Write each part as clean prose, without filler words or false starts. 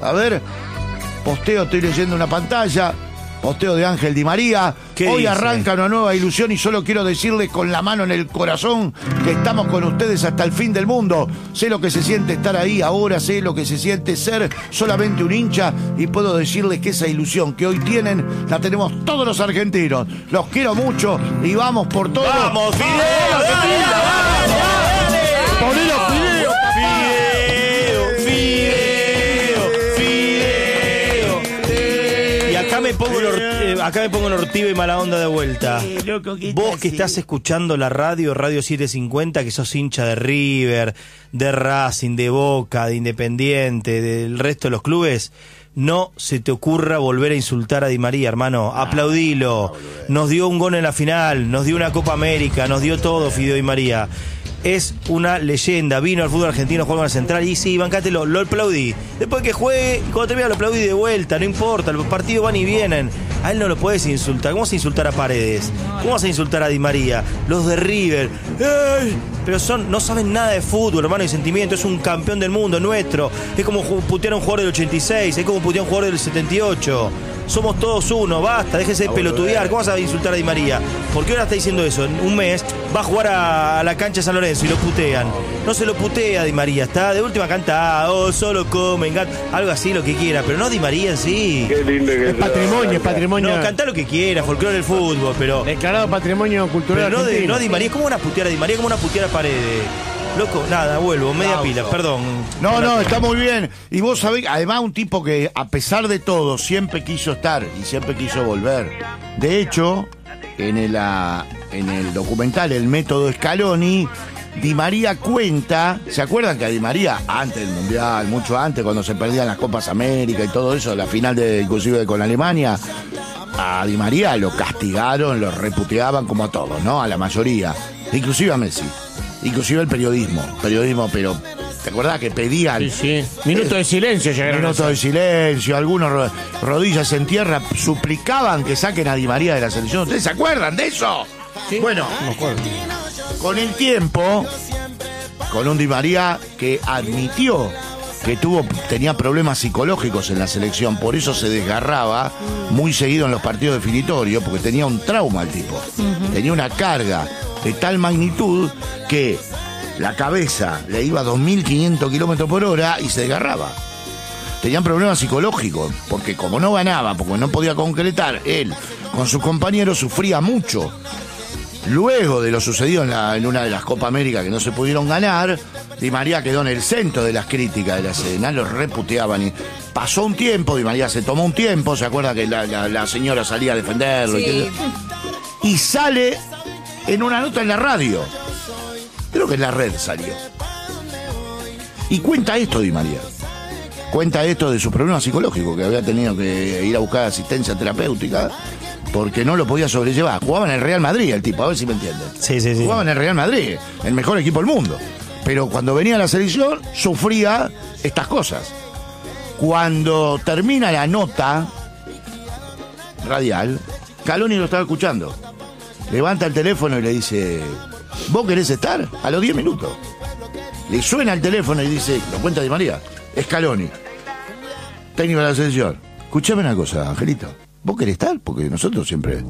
A ver, posteo, estoy leyendo una pantalla. Posteo de Ángel Di María. Hoy arranca una nueva ilusión y solo quiero decirles con la mano en el corazón que estamos con ustedes hasta el fin del mundo. Sé lo que se siente estar ahí ahora, sé lo que se siente ser solamente un hincha y puedo decirles que esa ilusión que hoy tienen la tenemos todos los argentinos. Los quiero mucho y vamos por todo. ¡Vamos, Fideo! ¡Poné los Fideo! Acá me pongo en Ortiva y mala onda de vuelta. Vos que estás escuchando la radio 750, que sos hincha de River, de Racing, de Boca, de Independiente, del resto de los clubes, no se te ocurra volver a insultar a Di María, hermano. Aplaudilo. Nos dio un gol en la final, nos dio una Copa América, nos dio todo Fideo Di María. Es una leyenda, vino al fútbol argentino, juega en la Central y sí, bancátelo, lo aplaudí. Después que juegue, cuando termina lo aplaudí de vuelta, no importa, los partidos van y vienen. A él no lo puedes insultar. ¿Cómo vas a insultar a Paredes? ¿Cómo vas a insultar a Di María? Los de River. ¡Ey! Pero no saben nada de fútbol, hermano, y sentimiento. Es un campeón del mundo nuestro. Es como putear a un jugador del 86, es como putear a un jugador del 78. Somos todos uno, basta, déjese de pelotudear. ¿Cómo vas a insultar a Di María? ¿Por qué ahora está diciendo eso? En un mes va a jugar a la cancha de San Lorenzo y lo putean. No se lo putea a Di María, está de última cantada, solo comen, algo así, lo que quiera, pero no Di María en sí. Qué lindo que es patrimonio. No, cantá lo que quiera, folclore del fútbol, pero... Declarado patrimonio cultural pero argentino. no Di María, ¿cómo van a putear a Di María? ¿Cómo van a putear a Paredes? Loco, nada, vuelvo, media pila, perdón. No, está muy bien. Y vos sabés, además un tipo que a pesar de todo siempre quiso estar y siempre quiso volver. De hecho, en el documental El Método Scaloni, Di María cuenta, ¿se acuerdan que a Di María, antes del Mundial, mucho antes, cuando se perdían las Copas América y todo eso, la final inclusive con Alemania, a Di María lo castigaron, lo reputeaban como a todos, ¿no? A la mayoría, inclusive a Messi. Inclusive el periodismo, pero ¿te acordás que pedían? Sí. Minuto de silencio llegaron. Minuto de silencio, algunos rodillas en tierra suplicaban que saquen a Di María de la selección. ¿Ustedes se acuerdan de eso? ¿Sí? Bueno, con el tiempo, con un Di María que admitió que tenía problemas psicológicos en la selección, por eso se desgarraba muy seguido en los partidos definitorios, porque tenía un trauma el tipo, tenía una carga de tal magnitud que la cabeza le iba a 2.500 kilómetros por hora y se desgarraba. Tenían problemas psicológicos, porque como no ganaba, porque no podía concretar, él con sus compañeros sufría mucho. Luego de lo sucedido en una de las Copa América que no se pudieron ganar, Di María quedó en el centro de las críticas de la escena, los reputeaban y pasó un tiempo, Di María se tomó un tiempo, se acuerda que la señora salía a defenderlo y sale en una nota en la radio, creo que en la red salió, y cuenta esto Di María, cuenta esto de sus problemas psicológicos, que había tenido que ir a buscar asistencia terapéutica porque no lo podía sobrellevar. Jugaba en el Real Madrid el tipo, a ver si me entienden. Sí. Jugaba en el Real Madrid, el mejor equipo del mundo, pero cuando venía a la selección sufría estas cosas. Cuando termina la nota radial, Scaloni lo estaba escuchando, levanta el teléfono y le dice: ¿vos querés estar? A los 10 minutos le suena el teléfono y dice, lo cuenta Di María, Scaloni, técnico de la selección: escuchame una cosa, Angelito, ¿vos querés estar? Porque nosotros siempre...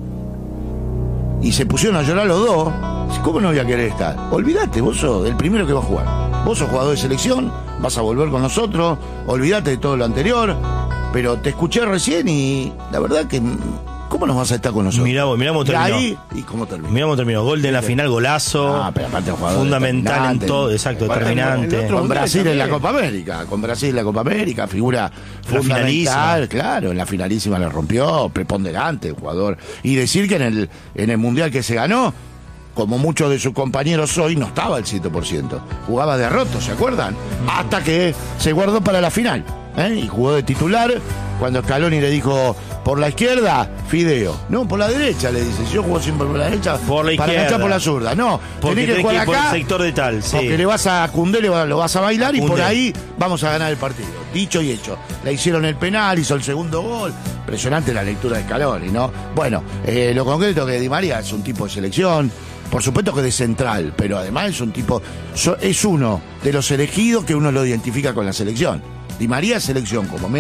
Y se pusieron a llorar los dos. ¿Cómo no voy a querer estar? Olvídate, vos sos el primero que va a jugar, vos sos jugador de selección, vas a volver con nosotros, olvídate de todo lo anterior, pero te escuché recién y la verdad que... ¿Cómo nos vas a estar con nosotros? Mirá cómo terminó. ¿Y cómo terminó? Mirá cómo terminó. Gol de la final, golazo. Pero aparte jugador fundamental en todo, exacto, determinante. Con Brasil en la Copa América, figura fundamental, claro, en la finalísima la rompió, preponderante el jugador. Y decir que en el Mundial que se ganó, como muchos de sus compañeros hoy, no estaba al 100%. Jugaba de roto, ¿se acuerdan? Hasta que se guardó para la final, y jugó de titular. Cuando Scaloni le dijo, por la izquierda, Fideo. No, por la derecha, le dice. Yo juego siempre por la derecha. Por la izquierda. Para enganchar por la zurda. No, porque tenés que jugar acá. Por el sector de tal, sí. Porque le vas a Koundé, lo vas a bailar y por ahí vamos a ganar el partido. Dicho y hecho. Le hicieron el penal, hizo el segundo gol. Impresionante la lectura de Scaloni, ¿no? Bueno, lo concreto que Di María es un tipo de selección. Por supuesto que de central, pero además es un tipo... es uno de los elegidos que uno lo identifica con la selección. Di María es selección como